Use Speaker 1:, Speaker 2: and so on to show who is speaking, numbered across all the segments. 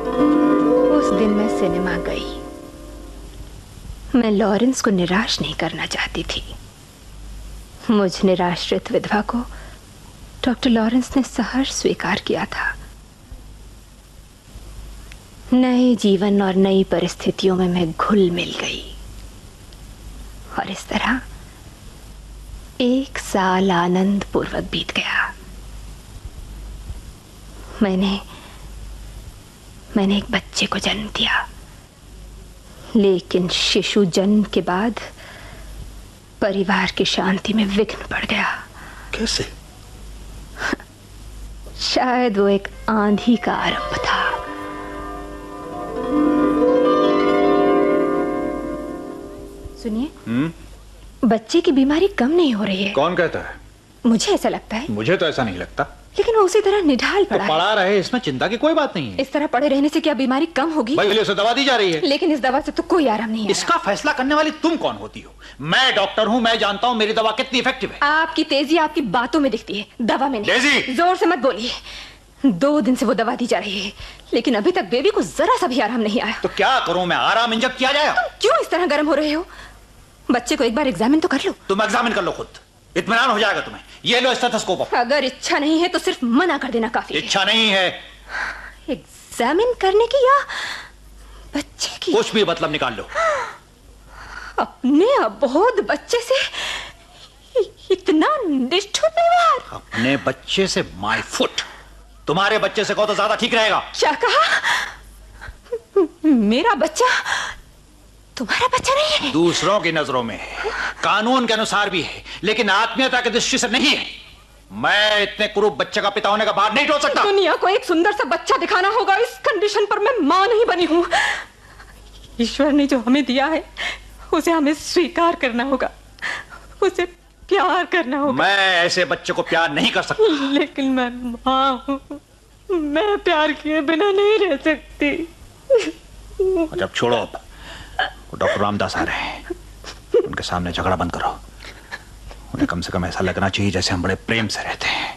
Speaker 1: उस दिन मैं सिनेमा गई। मैं लॉरेंस को निराश नहीं करना चाहती थी। मुझ निराश्रित विधवा को डॉक्टर लॉरेंस ने सहर्ष स्वीकार किया था। नए जीवन और नई परिस्थितियों में मैं घुल मिल गई और इस तरह 1 साल आनंद पूर्वक बीत गया। मैंने एक बच्चे को जन्म दिया, लेकिन शिशु जन्म के बाद परिवार की शांति में विघ्न पड़ गया।
Speaker 2: कैसे?
Speaker 1: शायद वो एक आंधी का आरंभ था। सुनिए, बच्चे की बीमारी कम नहीं हो रही है।
Speaker 2: कौन कहता है?
Speaker 1: मुझे ऐसा लगता है।
Speaker 2: मुझे तो ऐसा नहीं लगता।
Speaker 1: लेकिन वो उसी तरह निढाल पड़ा है।
Speaker 2: पड़ा रहे, इसमें चिंता की कोई बात नहीं है।
Speaker 1: इस तरह पड़े रहने से क्या बीमारी कम होगी?
Speaker 2: भाई उसे दवा दी जा रही है।
Speaker 1: लेकिन इस दवा से तो कोई आराम नहीं है।
Speaker 2: इसका फैसला करने वाली तुम कौन होती हो? मैं डॉक्टर हूँ, मैं जानता हूँ मेरी दवा कितनी इफेक्टिव है।
Speaker 1: आपकी तेजी आपकी बातों में दिखती है, दवा में नहीं।
Speaker 2: तेजी!
Speaker 1: जोर से मत बोलिए। 2 दिन से वो दवा दी जा रही है, लेकिन अभी तक बेबी को जरा सा भी आराम नहीं आया।
Speaker 2: तो क्या करूं मैं? आराम इंजेक्ट किया जाए?
Speaker 1: तुम क्यों इस तरह गर्म हो रहे हो? बच्चे को एक बार एग्जामिन तो कर लो।
Speaker 2: तुम एग्जामिन कर लो खुद, इत्मीनान हो जाएगा तुम्हें। ये लो स्टेथोस्कोप।
Speaker 1: अगर इच्छा नहीं है तो सिर्फ मना कर देना काफी है।
Speaker 2: इच्छा नहीं है
Speaker 1: एग्जामिन करने की या बच्चे की?
Speaker 2: कुछ भी मतलब निकाल लो।
Speaker 1: अपने अबोध बच्चे से इतना निष्ठुर व्यवहार?
Speaker 2: अपने बच्चे से माय फुट। तुम्हारे बच्चे से कहो तो ज्यादा ठीक रहेगा।
Speaker 1: क्या कहा? मेरा बच्चा तुम्हारा बच्चा नहीं है?
Speaker 2: दूसरों की नजरों में है, कानून के अनुसार भी है, लेकिन आत्मीयता की दृष्टि से नहीं है। मैं इतने कुरूप बच्चे का पिता होने का भार नहीं ढो सकता।
Speaker 1: दुनिया को एक सुंदर सा बच्चा दिखाना होगा। इस कंडीशन पर मैं मां नहीं बनी हूं। ईश्वर ने जो हमें दिया है उसे हमें स्वीकार करना होगा, उसे प्यार करना होगा।
Speaker 2: मैं ऐसे बच्चे को प्यार नहीं कर सकता।
Speaker 1: लेकिन मैं मां हूं, मैं प्यार किए बिना नहीं रह सकती।
Speaker 2: जब छोड़ो, डॉक्टर रामदास आ रहे हैं, उनके सामने झगड़ा बंद करो। उन्हें कम से कम ऐसा लगना चाहिए जैसे हम बड़े प्रेम से रहते हैं।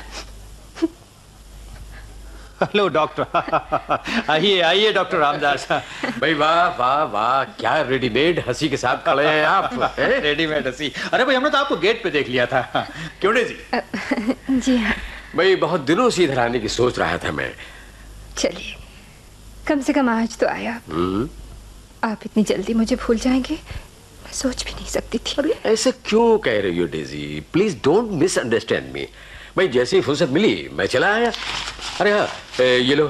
Speaker 2: Hello doctor. आइए आइए डॉक्टर रामदास।
Speaker 3: भाई वाह वाह वाह, क्या रेडीमेड हंसी के साथ खड़े हैं आप।
Speaker 2: रेडीमेड हंसी? अरे भाई हमने तो आपको गेट पे देख लिया था। क्यों नहीं जी?
Speaker 1: जी हाँ।
Speaker 3: भाई बहुत दिनों से इधर आने की सोच रहा था मैं।
Speaker 1: चलिए, कम से कम आज तो आया। आप इतनी जल्दी मुझे भूल जाएंगे, मैं सोच भी नहीं सकती थी।
Speaker 3: अरे ऐसे क्यों कह रही हो डेजी? प्लीज डोंट मिसअंडरस्टैंड मी। भाई जैसी फुर्सत मिली मैं चला आया। अरे हाँ, ये लो